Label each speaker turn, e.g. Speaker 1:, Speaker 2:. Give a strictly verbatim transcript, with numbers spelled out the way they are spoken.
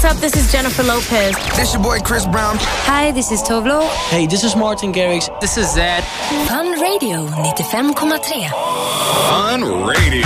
Speaker 1: what's up? This is Jennifer Lopez.
Speaker 2: This your boy Chris Brown.
Speaker 1: Hi, this is Tovlo.
Speaker 3: Hey, this is Martin Garrix.
Speaker 4: This is Zed.
Speaker 5: Fun Radio ninety-fem komma tre.
Speaker 6: Fun Radio.